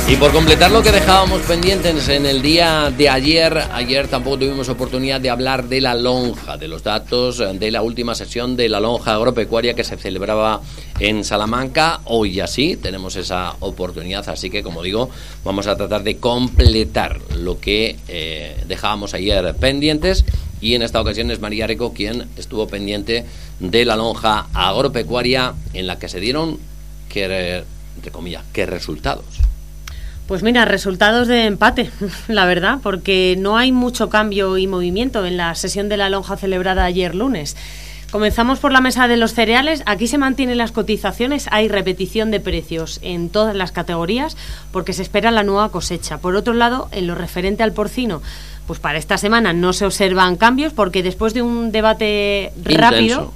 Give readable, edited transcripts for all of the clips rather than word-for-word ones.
Y por completar lo que dejábamos pendientes en el día de ayer tampoco tuvimos oportunidad de hablar de la lonja, de los datos de la última sesión de la lonja agropecuaria que se celebraba en Salamanca. Hoy ya sí tenemos esa oportunidad, así que, como digo, vamos a tratar de completar lo que dejábamos ayer pendientes. Y en esta ocasión es María Rico quien estuvo pendiente de la lonja agropecuaria, en la que se dieron, entre comillas, ¿qué resultados? Pues mira, resultados de empate, la verdad, porque no hay mucho cambio y movimiento en la sesión de la lonja celebrada ayer lunes. Comenzamos por la mesa de los cereales. Aquí se mantienen las cotizaciones, hay repetición de precios en todas las categorías porque se espera la nueva cosecha. Por otro lado, en lo referente al porcino, pues para esta semana no se observan cambios porque después de un debate rápido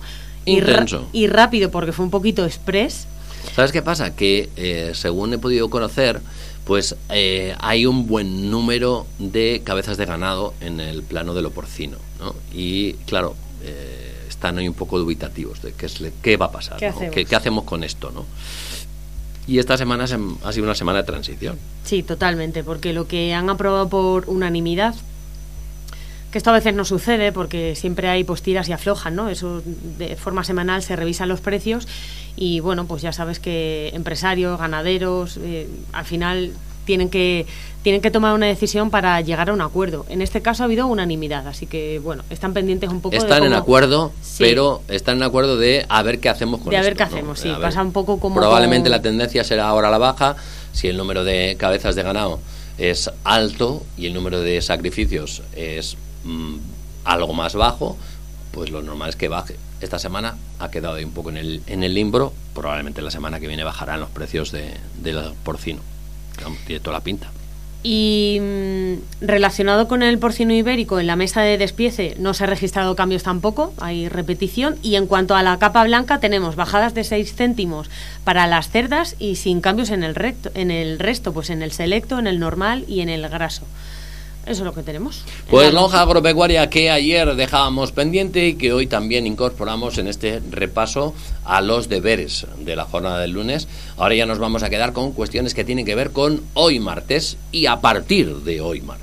y rápido, porque fue un poquito express. ¿Sabes qué pasa? Que según he podido conocer, pues hay un buen número de cabezas de ganado en el plano de lo porcino, ¿no? Y claro, están ahí un poco dubitativos de qué va a pasar, ¿Qué ¿no? hacemos? ¿Qué hacemos con esto, ¿no? Y esta semana ha sido una semana de transición. Sí, totalmente, porque lo que han aprobado por unanimidad, que esto a veces no sucede porque siempre hay pues tiras y aflojan, ¿no? Eso de forma semanal se revisan los precios y bueno, pues ya sabes que empresarios, ganaderos, al final tienen que tomar una decisión para llegar a un acuerdo. En este caso ha habido unanimidad, así que bueno, están pendientes un poco están de cómo... en acuerdo, sí, pero están en acuerdo de a ver qué hacemos con esto. De a ver qué ¿no? hacemos, sí, A ver, pasa un poco como... Probablemente la tendencia será ahora a la baja, si el número de cabezas de ganado es alto y el número de sacrificios es algo más bajo, pues lo normal es que baje. Esta semana ha quedado ahí un poco en el limbo. Probablemente la semana que viene bajarán los precios del porcino. Tiene toda la pinta. Y relacionado con el porcino ibérico, en la mesa de despiece no se ha registrado cambios tampoco, hay repetición. Y en cuanto a la capa blanca, tenemos bajadas de 6 céntimos para las cerdas y sin cambios en el resto, pues en el selecto, en el normal y en el graso. Eso es lo que tenemos. Pues lonja agropecuaria que ayer dejábamos pendiente y que hoy también incorporamos en este repaso a los deberes de la jornada del lunes. Ahora ya nos vamos a quedar con cuestiones que tienen que ver con hoy martes y a partir de hoy martes.